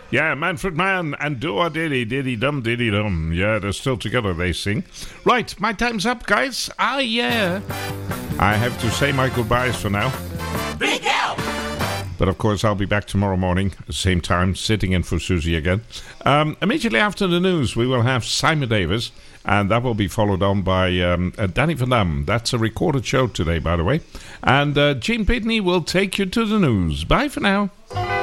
Yeah, Manfred Mann and Do-a-diddy, diddy-dum, diddy-dum. Yeah, they're still together, they sing. Right, my time's up, guys. Yeah. I have to say my goodbyes for now. Big help! But of course, I'll be back tomorrow morning at the same time, sitting in for Susie again. Immediately after the news, we will have Simon Davis, and that will be followed on by Danny Van Dam. That's a recorded show today, by the way. And Gene Pitney will take you to the news. Bye for now.